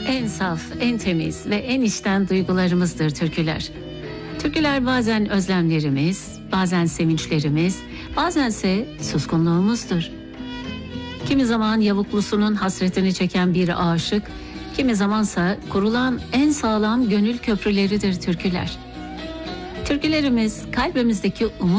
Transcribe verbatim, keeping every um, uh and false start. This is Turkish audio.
En saf, en temiz ve en içten duygularımızdır türküler. Türküler bazen özlemlerimiz, bazen sevinçlerimiz, bazense suskunluğumuzdur. Kimi zaman yavuklusunun hasretini çeken bir aşık, kimi zamansa kurulan en sağlam gönül köprüleridir türküler. Türkülerimiz kalbimizdeki umut